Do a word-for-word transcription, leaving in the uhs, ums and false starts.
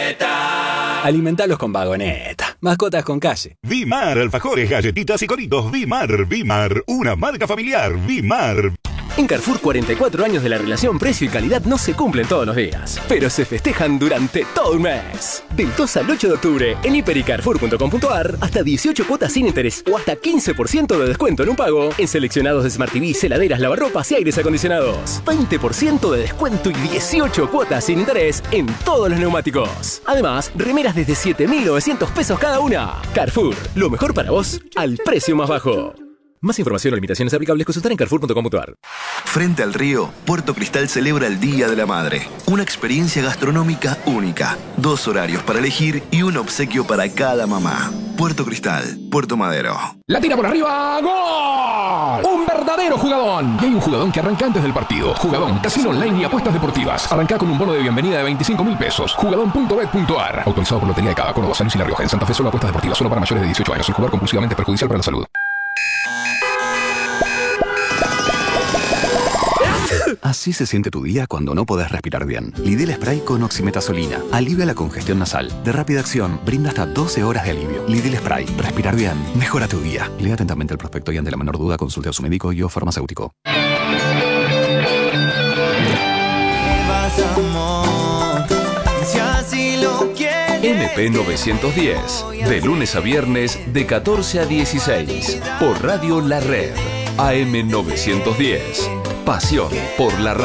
Vagoneta. Alimentalos con Vagoneta. Mascotas con calle. Vimar, alfajores, galletitas y coritos. Vimar, Vimar, una marca familiar. Vimar. En Carrefour, cuarenta y cuatro años de la relación precio y calidad no se cumplen todos los días, pero se festejan durante todo un mes. Del dos al ocho de octubre, en hiper y carrefour punto com punto a r, hasta dieciocho cuotas sin interés o hasta quince por ciento de descuento en un pago en seleccionados de Smart T V, heladeras, lavarropas y aires acondicionados. veinte por ciento de descuento y dieciocho cuotas sin interés en todos los neumáticos. Además, remeras desde siete mil novecientos pesos cada una. Carrefour, lo mejor para vos al precio más bajo. Más información o limitaciones aplicables, consultar en carrefour punto com punto a r. Frente al río, Puerto Cristal celebra el Día de la Madre. Una experiencia gastronómica única. Dos horarios para elegir y un obsequio para cada mamá. Puerto Cristal, Puerto Madero. La tira por arriba, ¡gol! Un verdadero jugadón. Y hay un jugadón que arranca antes del partido. Jugadón, casino online y apuestas deportivas. Arranca con un bono de bienvenida de veinticinco mil pesos. Jugadón punto bet punto a r. Autorizado por Lotería de Cava, Córdoba, San Luis y La Rioja. En Santa Fe solo apuestas deportivas, solo para mayores de dieciocho años. El jugar compulsivamente es perjudicial para la salud. Así se siente tu día cuando no podés respirar bien. Lidl Spray con oximetazolina. Alivia la congestión nasal. De rápida acción, brinda hasta doce horas de alivio. Lidl Spray. Respirar bien. Mejora tu día. Lea atentamente el prospecto y ante la menor duda consulte a su médico y o farmacéutico. M P novecientos diez. De lunes a viernes, de catorce a dieciséis. Por Radio La Red. A M novecientos diez. Pasión por la radio.